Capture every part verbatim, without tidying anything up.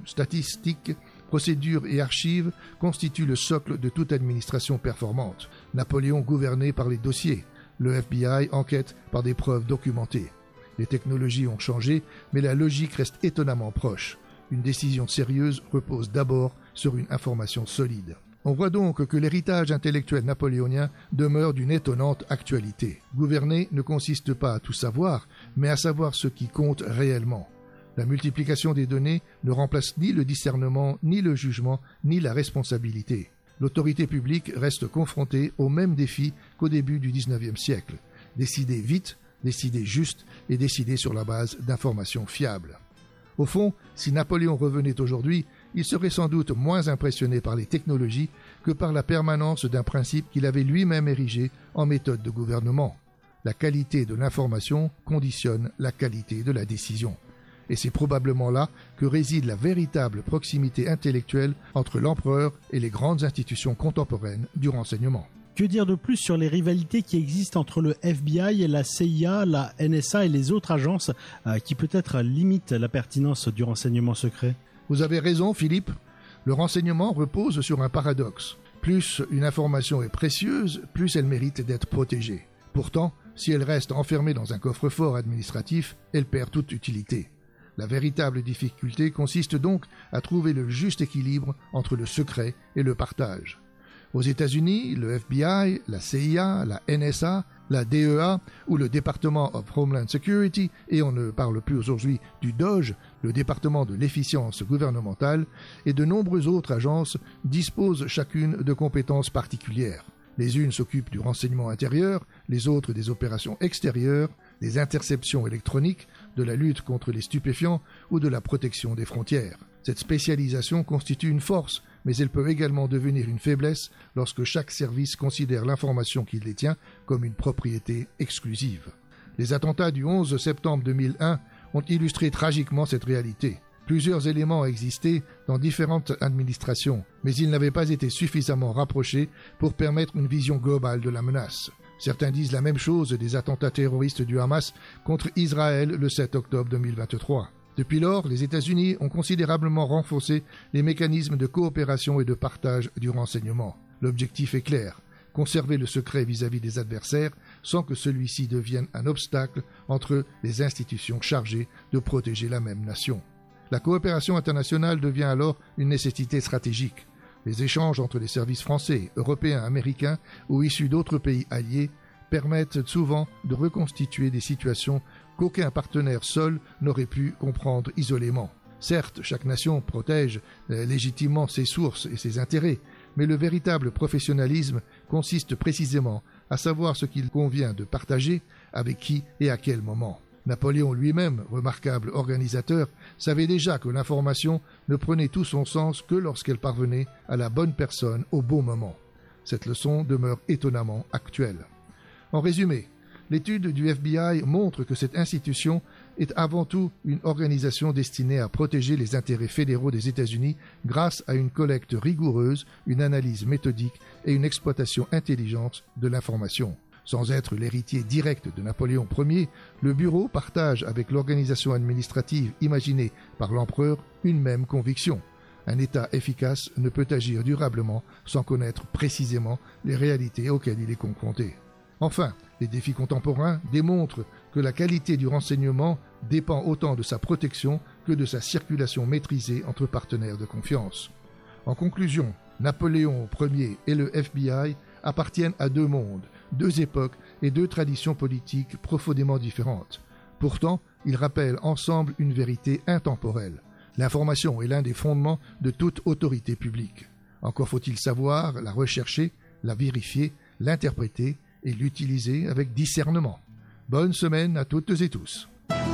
statistiques, procédures et archives constituent le socle de toute administration performante. Napoléon gouvernait par les dossiers. Le F B I enquête par des preuves documentées. Les technologies ont changé, mais la logique reste étonnamment proche. Une décision sérieuse repose d'abord sur une information solide. On voit donc que l'héritage intellectuel napoléonien demeure d'une étonnante actualité. Gouverner ne consiste pas à tout savoir, mais à savoir ce qui compte réellement. La multiplication des données ne remplace ni le discernement, ni le jugement, ni la responsabilité. L'autorité publique reste confrontée aux mêmes défis qu'au début du dix-neuvième siècle. Décider vite, décider juste et décider sur la base d'informations fiables. Au fond, si Napoléon revenait aujourd'hui, il serait sans doute moins impressionné par les technologies que par la permanence d'un principe qu'il avait lui-même érigé en méthode de gouvernement. La qualité de l'information conditionne la qualité de la décision. Et c'est probablement là que réside la véritable proximité intellectuelle entre l'empereur et les grandes institutions contemporaines du renseignement. Que dire de plus sur les rivalités qui existent entre le F B I et la C I A, la N S A et les autres agences euh, qui peut-être limitent la pertinence du renseignement secret ? Vous avez raison, Philippe. Le renseignement repose sur un paradoxe. Plus une information est précieuse, plus elle mérite d'être protégée. Pourtant, si elle reste enfermée dans un coffre-fort administratif, elle perd toute utilité. La véritable difficulté consiste donc à trouver le juste équilibre entre le secret et le partage. Aux États-Unis, le F B I, la C I A, la N S A, la D E A ou le Department of Homeland Security, et on ne parle plus aujourd'hui du D O G, le département de l'efficience gouvernementale, et de nombreuses autres agences disposent chacune de compétences particulières. Les unes s'occupent du renseignement intérieur, les autres des opérations extérieures, des interceptions électroniques, de la lutte contre les stupéfiants ou de la protection des frontières. Cette spécialisation constitue une force, mais elle peut également devenir une faiblesse lorsque chaque service considère l'information qu'il détient comme une propriété exclusive. Les attentats du onze septembre deux mille un ont illustré tragiquement cette réalité. Plusieurs éléments existaient dans différentes administrations, mais ils n'avaient pas été suffisamment rapprochés pour permettre une vision globale de la menace. Certains disent la même chose des attentats terroristes du Hamas contre Israël le sept octobre deux mille vingt-trois. Depuis lors, les États-Unis ont considérablement renforcé les mécanismes de coopération et de partage du renseignement. L'objectif est clair, conserver le secret vis-à-vis des adversaires sans que celui-ci devienne un obstacle entre les institutions chargées de protéger la même nation. La coopération internationale devient alors une nécessité stratégique. Les échanges entre les services français, européens, américains ou issus d'autres pays alliés permettent souvent de reconstituer des situations qu'aucun partenaire seul n'aurait pu comprendre isolément. Certes, chaque nation protège légitimement ses sources et ses intérêts, mais le véritable professionnalisme consiste précisément à savoir ce qu'il convient de partager, avec qui et à quel moment. Napoléon lui-même, remarquable organisateur, savait déjà que l'information ne prenait tout son sens que lorsqu'elle parvenait à la bonne personne au bon moment. Cette leçon demeure étonnamment actuelle. En résumé, l'étude du F B I montre que cette institution est avant tout une organisation destinée à protéger les intérêts fédéraux des États-Unis grâce à une collecte rigoureuse, une analyse méthodique et une exploitation intelligente de l'information. Sans être l'héritier direct de Napoléon Ier, le bureau partage avec l'organisation administrative imaginée par l'empereur une même conviction. Un État efficace ne peut agir durablement sans connaître précisément les réalités auxquelles il est confronté. Enfin, les défis contemporains démontrent que la qualité du renseignement dépend autant de sa protection que de sa circulation maîtrisée entre partenaires de confiance. En conclusion, Napoléon Ier et le F B I appartiennent à deux mondes, deux époques et deux traditions politiques profondément différentes. Pourtant, ils rappellent ensemble une vérité intemporelle. L'information est l'un des fondements de toute autorité publique. Encore faut-il savoir la rechercher, la vérifier, l'interpréter et l'utiliser avec discernement. Bonne semaine à toutes et tous.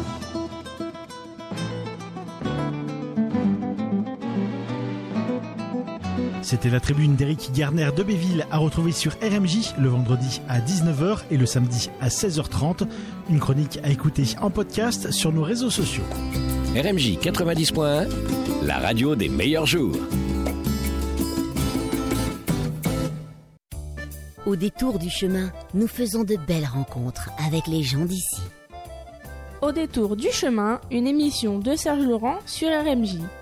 C'était la tribune d'Éric Garner de Béville à retrouver sur R M J le vendredi à dix-neuf heures et le samedi à seize heures trente. Une chronique à écouter en podcast sur nos réseaux sociaux. R M J quatre-vingt-dix point un, la radio des meilleurs jours. Au détour du chemin, nous faisons de belles rencontres avec les gens d'ici. Au détour du chemin, une émission de Serge Laurent sur R M J.